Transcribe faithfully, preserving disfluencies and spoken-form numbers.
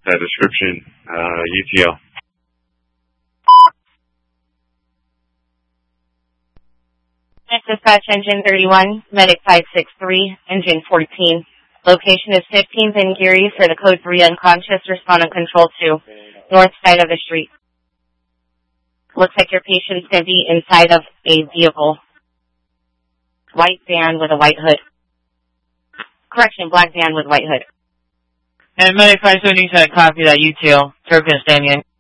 that description, uh, U T L. Dispatch engine thirty-one, medic five six three, engine fourteen. Location is fifteenth and Geary for the code three unconscious, respond on control two, north side of the street. Looks like your patient's going to be inside of a vehicle. White van with a white hood. Correction, black van with white hood. And medic five seventy said copy that U T L, Turkish Damien.